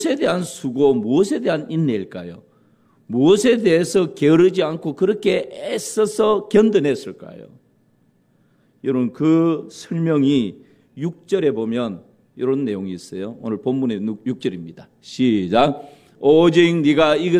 무엇에 대한 수고, 무엇에 대한 인내일까요? 무엇에 대해서 게으르지 않고 그렇게 애써서 견뎌냈을까요? 여러분, 그 설명이 6절에 보면 이런 내용이 있어요. 오늘 본문의 6절입니다. 시작. 오직 네가 이것